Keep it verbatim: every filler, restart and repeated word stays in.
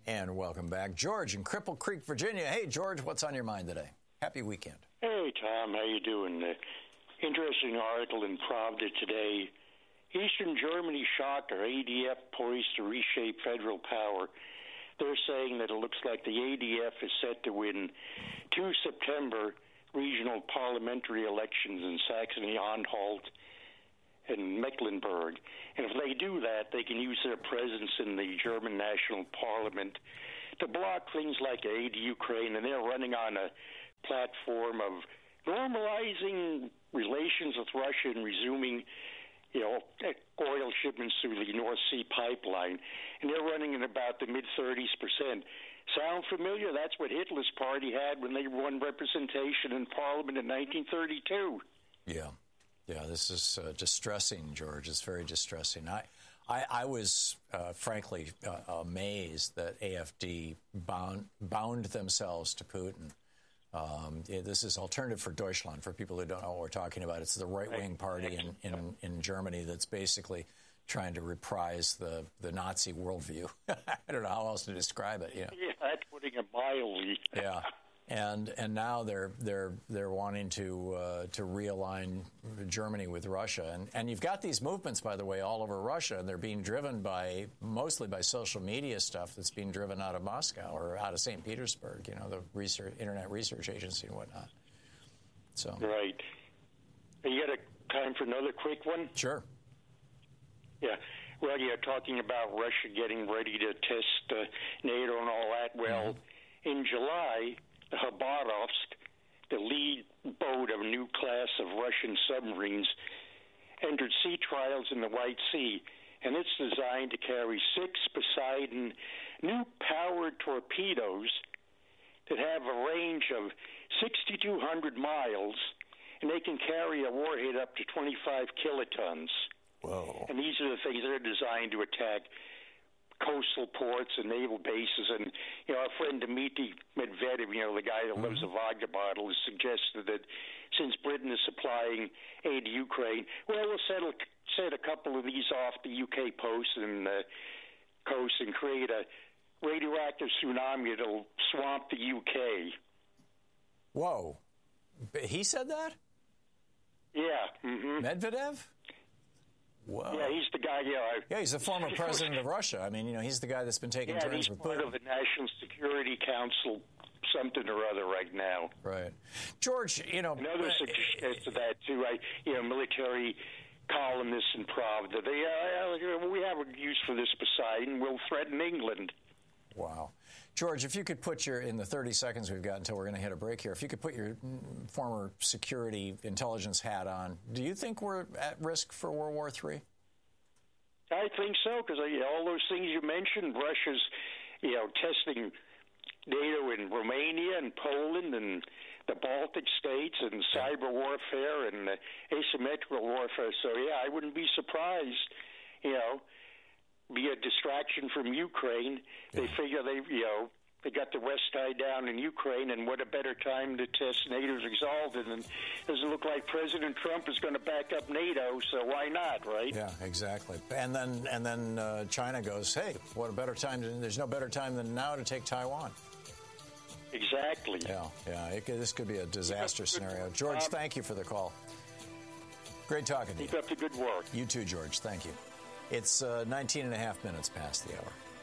And welcome back. George in Cripple Creek, Virginia. Hey, George, what's on your mind today? Happy weekend. Hey, Tom. How you doing? Uh, interesting article in Pravda today. Eastern Germany shocker. A D F poised to reshape federal power. They're saying that it looks like the A D F is set to win two September regional parliamentary elections in Saxony-Anhalt and Mecklenburg. And if they do that, they can use their presence in the German National Parliament to block things like aid to Ukraine. And they're running on a platform of normalizing relations with Russia and resuming, you know, oil shipments through the North Sea pipeline. And they're running at about the mid thirties percent. Sound familiar? That's what Hitler's party had when they won representation in Parliament in nineteen thirty-two. Yeah. Yeah, this is uh, distressing, George. It's very distressing. I, I, I was, uh, frankly, uh, amazed that A F D bound, bound themselves to Putin. Um, yeah, this is Alternative for Deutschland, for people who don't know what we're talking about. It's the right-wing party in, in, in Germany that's basically trying to reprise the, the Nazi worldview. I don't know how else to describe it. You know? Yeah, that's putting it mildly. Yeah. And and now they're they're they're wanting to uh, to realign Germany with Russia, and and you've got these movements, by the way, all over Russia, and they're being driven by mostly by social media stuff that's being driven out of Moscow or out of Saint Petersburg, you know, the research, Internet Research Agency and whatnot. So right. You got a time for another quick one? Sure. Yeah. Well, you're talking about Russia getting ready to test uh, NATO and all that. Well, mm-hmm. in July, the Khabarovsk, the lead boat of a new class of Russian submarines, entered sea trials in the White Sea, and it's designed to carry six Poseidon new powered torpedoes that have a range of six thousand two hundred miles, and they can carry a warhead up to twenty-five kilotons. Whoa. And these are the things that are designed to attack coastal ports and naval bases. And, you know, our friend Dmitry Medvedev, you know, the guy that mm-hmm. loves a vodka bottle, has suggested that since Britain is supplying aid to Ukraine, well, we'll settle, set a couple of these off the U K coast and uh, coast and create a radioactive tsunami that'll swamp the U K. Whoa. He said that? Yeah. Mm-hmm. Medvedev? Whoa. Yeah, he's the guy. Yeah, yeah, he's the former president of Russia. I mean, you know, he's the guy that's been taking yeah, turns he's with part Putin. of the National Security Council, something or other, right now. Right, George. You know, another suggestion to that too. I, you know, military columnists in Pravda. They, uh, we have a use for this Poseidon. We'll threaten England. Wow. George, if you could put your, in the thirty seconds we've got until we're going to hit a break here, if you could put your former security intelligence hat on, do you think we're at risk for World War Three? I think so, because you know, all those things you mentioned, Russia's, you know, testing NATO in Romania and Poland and the Baltic states and cyber warfare and uh, asymmetrical warfare. So, yeah, I wouldn't be surprised, you know, be a distraction from Ukraine. Yeah. They figure they, you know, they got the West tied down in Ukraine, and what a better time to test NATO's resolve. And it doesn't look like President Trump is going to back up NATO, so why not, right? Yeah, exactly. And then and then uh, China goes, hey, what a better time. To, there's no better time than now to take Taiwan. Exactly. Yeah, yeah. It, this could be a disaster scenario. George, um, thank you for the call. Great talking to you. Keep up the good work. You too, George. Thank you. It's uh, nineteen and a half minutes past the hour.